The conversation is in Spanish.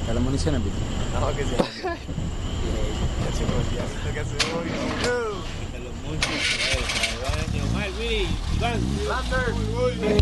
Está la munición en pito. No, que sea. Que hace hoy. Los monstruos, Iván, Iván.